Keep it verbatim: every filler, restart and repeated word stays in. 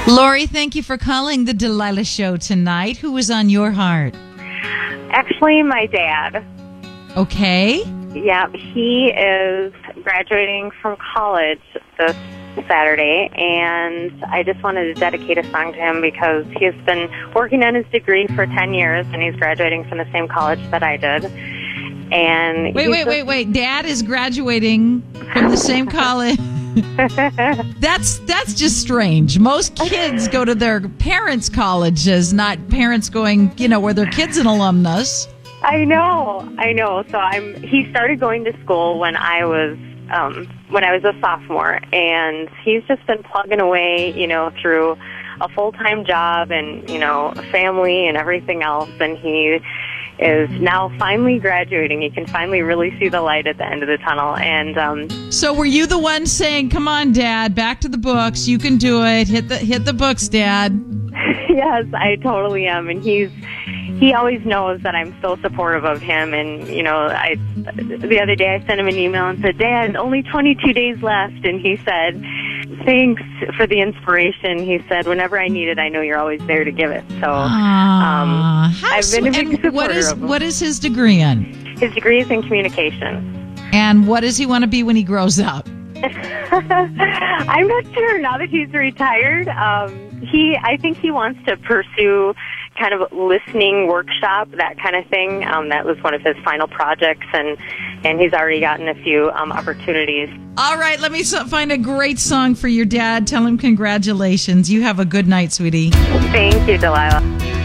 Lori, thank you for calling the Delilah Show tonight. Who was on your heart? Actually, my dad. Okay. Yeah, he is graduating from college this Saturday, and I just wanted to dedicate a song to him because he's been working on his degree for ten years, and he's graduating from the same college that I did. And wait, wait, wait, wait. Dad is graduating from the same college. that's that's just strange. Most kids go to their parents' colleges, not parents going, you know, where their kid's an alumnus. I know, I know. So I'm. He started going to school when I was um, when I was a sophomore, and he's just been plugging away, you know, through a full-time job and, you know, family and everything else, and he is now finally graduating. He can finally really see the light at the end of the tunnel. And um, so, were you the one saying, "Come on, Dad, back to the books. You can do it. Hit the hit the books, Dad"? Yes, I totally am. And he's he always knows that I'm so supportive of him. And you know, I the other day I sent him an email and said, "Dad, only twenty-two days left," and he said, "Thanks for the inspiration." He said, "Whenever I need it, I know you're always there to give it." So um, I've been a big supporter what is of him. What is his degree in? His degree is in communication. And what does he want to be when he grows up? I'm not sure now that he's retired. Um, he, I think he wants to pursue kind of listening workshop, that kind of thing. Um, that was one of his final projects, and and he's already gotten a few um, opportunities. All right, let me so- find a great song for your dad. Tell him congratulations. You have a good night, sweetie. Thank you, Delilah.